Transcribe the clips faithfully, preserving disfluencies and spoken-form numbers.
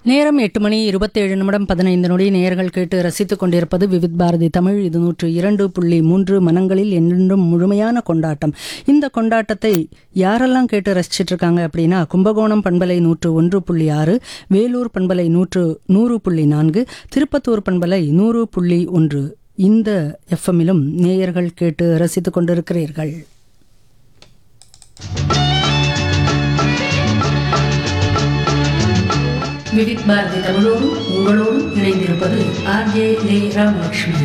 நேரம் எட்டு மணி இருபத்தேழு நிமிடம் பதினைந்து நொடி. நேயர்கள் கேட்டு ரசித்துக் கொண்டிருப்பது விவித் பாரதி தமிழ். இது நூற்று இரண்டு புள்ளி மூன்று மனங்களில் என்றென்றும் முழுமையான கொண்டாட்டம். இந்த கொண்டாட்டத்தை யாரெல்லாம் கேட்டு ரசிச்சிட்டு இருக்காங்க அப்படின்னா, கும்பகோணம் பண்பலை நூற்று ஒன்று புள்ளி ஆறு, வேலூர் பண்பலை நூற்று நூறு புள்ளி நான்கு, திருப்பத்தூர் பண்பலை நூறு புள்ளி ஒன்று. இந்த எஃப்எம்மிலும் நேயர்கள் கேட்டு ரசித்துக் கொண்டிருக்கிறீர்கள். விவித் பாரதி தமிழோடு உங்களோடு இணைந்திருப்பது ஆர்ஜே லே ராமலட்சுமி.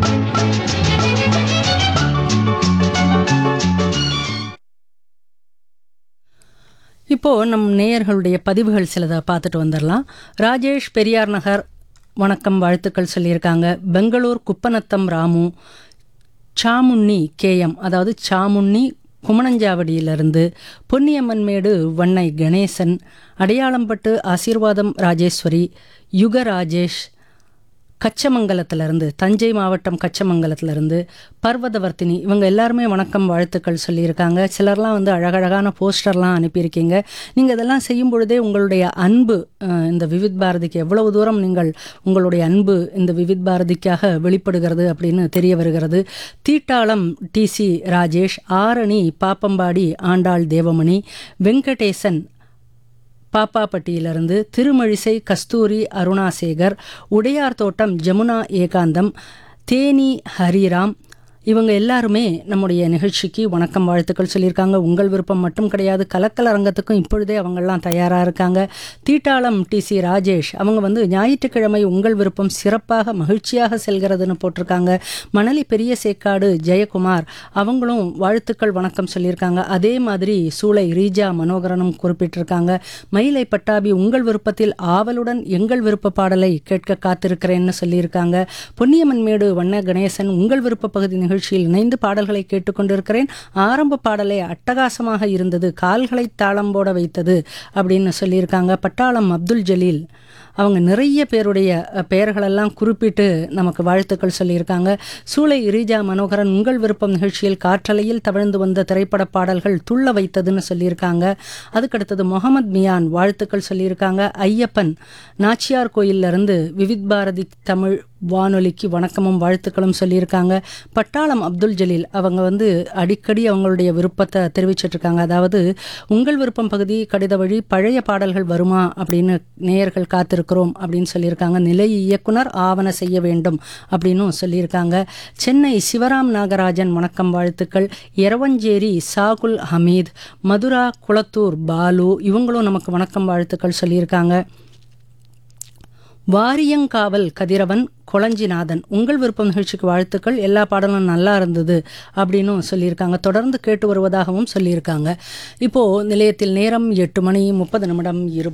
இப்போ நம் நேயர்களுடைய பதிவுகள் சிலதை பார்த்துட்டு வந்துடலாம். ராஜேஷ் பெரியார் நகர் வணக்கம், வாழ்த்துக்கள் சொல்லியிருக்காங்க. பெங்களூர் குப்பநத்தம் ராமு, சாமுண்ணி கேஎம், அதாவது சாமுண்ணி குமணஞ்சாவடியிலிருந்து, பொன்னியம்மன் மேடு வண்ணை கணேசன், அடையாளம்பட்டு ஆசீர்வாதம் ராஜேஸ்வரி, யுக ராஜேஷ் கச்சமங்கலத்திலிருந்து, தஞ்சை மாவட்டம் கச்சமங்கலத்திலிருந்து, பர்வதவர்த்தினி, இவங்க எல்லாருமே வணக்கம் வாழ்த்துக்கள் சொல்லியிருக்காங்க. சிலர்லாம் வந்து அழகழகான போஸ்டர்லாம் அனுப்பியிருக்கீங்க. நீங்கள் இதெல்லாம் செய்யும் பொழுதே உங்களுடைய அன்பு இந்த விவித் பாரதிக்கு எவ்வளவு தூரம் நீங்கள் உங்களுடைய அன்பு இந்த விவித் பாரதிக்காக வெளிப்படுகிறது அப்படின்னு தெரிய வருகிறது. தீட்டாளம் டிசி ராஜேஷ், ஆரணி பாப்பம்பாடி ஆண்டாள் தேவமணி, வெங்கடேசன் பாப்பாப்பட்டியிலிருந்து, திருமழிசை கஸ்தூரி அருணாசேகர், உடையார் தோட்டம் ஜமுனா ஏகாந்தம், தேனி ஹரிராம், இவங்க எல்லாருமே நம்முடைய நிகழ்ச்சிக்கு வணக்கம் வாழ்த்துக்கள் சொல்லியிருக்காங்க. உங்கள் விருப்பம் மட்டும் கிடையாது, கலக்கல் அரங்கத்துக்கும் இப்பொழுதே அவங்கெல்லாம் தயாராக இருக்காங்க. தீட்டாளம் டிசி ராஜேஷ் அவங்க வந்து ஞாயிற்றுக்கிழமை உங்கள் விருப்பம் சிறப்பாக மகிழ்ச்சியாக செல்கிறதுன்னு போட்டிருக்காங்க. மணலி பெரிய சேக்காடு ஜெயக்குமார் அவங்களும் வாழ்த்துக்கள் வணக்கம் சொல்லியிருக்காங்க. அதே மாதிரி சூளை ரீஜா மனோகரனும் குறிப்பிட்டிருக்காங்க. மயிலை பட்டாபி உங்கள் விருப்பத்தில் ஆவலுடன் எங்கள் விருப்ப பாடலை கேட்க காத்திருக்கிறேன்னு சொல்லியிருக்காங்க. பொன்னியம்மன் மேடு வண்ண கணேசன் உங்கள் விருப்ப பகுதி நிகழ்ச்சியில் இணைந்து பாடல்களை கேட்டுக்கொண்டிருக்கிறேன். ஆரம்ப பாடலே அட்டகாசமாக இருந்தது, கால்களை தாளம் போட வைத்தது அப்படின்னு சொல்லியிருக்காங்க. பட்டாளம் அப்துல் ஜலீல் அவங்க நிறைய பேருடைய பெயர்களெல்லாம் குறிப்பிட்டு நமக்கு வாழ்த்துக்கள் சொல்லியிருக்காங்க. சூளை ரீஜா மனோகரன் உங்கள் விருப்பம் நிகழ்ச்சியில் காற்றலையில் தவழ்ந்து வந்த திரைப்பட பாடல்கள் துள்ள வைத்ததுன்னு சொல்லியிருக்காங்க. அதுக்கடுத்தது முகமது மியான் வாழ்த்துக்கள் சொல்லியிருக்காங்க. ஐயப்பன் நாச்சியார் கோயிலிருந்து விவித் பாரதி தமிழ் வானொலிக்கு வணக்கமும் வாழ்த்துக்களும் சொல்லியிருக்காங்க. பட்டாளம் அப்துல் ஜலீல் அவங்க வந்து அடிக்கடி அவங்களுடைய விருப்பத்தை தெரிவிச்சிட்ருக்காங்க. அதாவது உங்கள் விருப்பம் பகுதி கடித வழி பழைய பாடல்கள் வருமா அப்படின்னு நேயர்கள் காத்திருக்கிறோம் அப்படின்னு சொல்லியிருக்காங்க. நிலை இயக்குனர் ஆவண செய்ய வேண்டும் அப்படின்னு சொல்லியிருக்காங்க. சென்னை சிவராம் நாகராஜன் வணக்கம் வாழ்த்துக்கள். எரவஞ்சேரி சாகுல் ஹமீத், மதுரா குளத்தூர் பாலு இவங்களும் நமக்கு வணக்கம் வாழ்த்துக்கள் சொல்லியிருக்காங்க. வாரியங்காவல் கதிரவன் கொளஞ்சிநாதன் உங்கள் விருப்பம் நிகழ்ச்சிக்கு வாழ்த்துக்கள், எல்லா பாடலும் நல்லா இருந்தது அப்படின்னு சொல்லியிருக்காங்க. தொடர்ந்து கேட்டு வருவதாகவும் சொல்லியிருக்காங்க. இப்போது நிலையத்தில் நேரம் எட்டு மணி முப்பது நிமிடம் இருபது